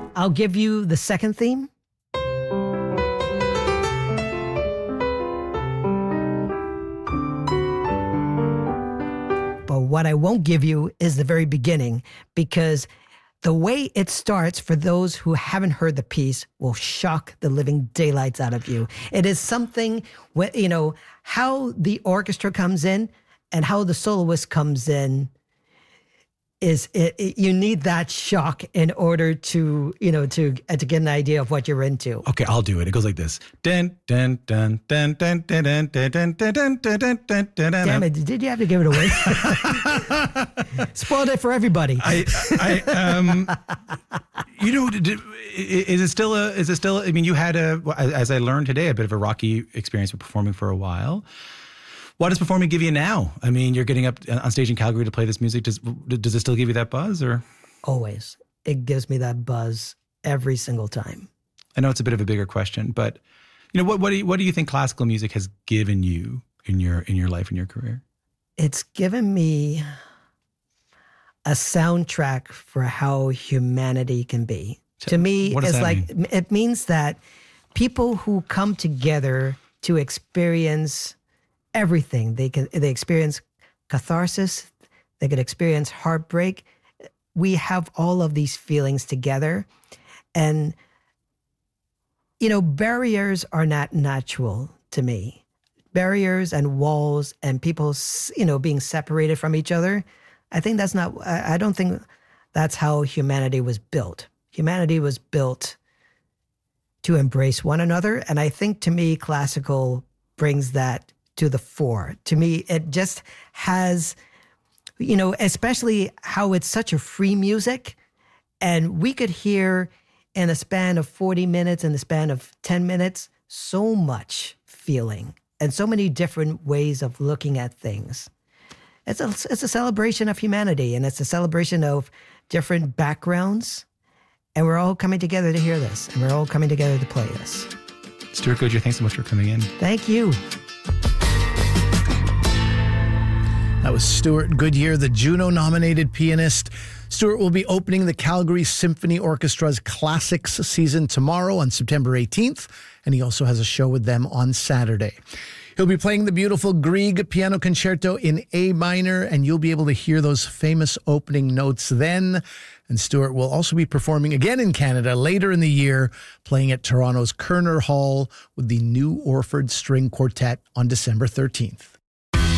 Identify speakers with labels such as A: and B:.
A: I'll give you the second theme. But what I won't give you is the very beginning, because the way it starts, for those who haven't heard the piece, will shock the living daylights out of you. It is something, how the orchestra comes in and how the soloist comes in. You need that shock in order to get an idea of what you're into.
B: Okay, I'll do it. It goes like this. Dun, dun, dun, dun, dun, dun, dun, dun, dun, dun, dun, dun, dun.
A: Damn it! Did you have to give it away? Spoiled it for everybody.
B: Is it still? I mean, you had as I learned today, a bit of a rocky experience with performing for a while. What does performing give you now? I mean, you're getting up on stage in Calgary to play this music. Does it still give you that buzz, or?
A: Always. It gives me that buzz every single time.
B: I know it's a bit of a bigger question, but what do you think classical music has given you in your life and your career?
A: It's given me a soundtrack for how humanity can be. To me, it's like mean? It means that people who come together to experience everything. They experience catharsis. They could experience heartbreak. We have all of these feelings together. And, barriers are not natural to me. Barriers and walls and people, being separated from each other. I don't think that's how humanity was built. Humanity was built to embrace one another. And I think, to me, classical brings that to the fore. To me, it just has, especially how it's such a free music, and we could hear in a span of 40 minutes, in the span of 10 minutes, so much feeling and so many different ways of looking at things. It's a celebration of humanity, and it's a celebration of different backgrounds, and we're all coming together to hear this, and we're all coming together to play this.
B: Stuart Goodyear, thanks so much for coming in.
A: Thank you.
C: That was Stuart Goodyear, the Juno-nominated pianist. Stuart will be opening the Calgary Symphony Orchestra's Classics season tomorrow on September 18th, and he also has a show with them on Saturday. He'll be playing the beautiful Grieg Piano Concerto in A minor, and you'll be able to hear those famous opening notes then. And Stuart will also be performing again in Canada later in the year, playing at Toronto's Kerner Hall with the New Orford String Quartet on December 13th.